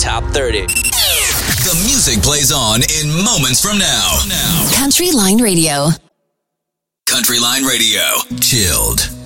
Top 30. The music plays on in moments from now. Country Line Radio. Country Line Radio. Chilled.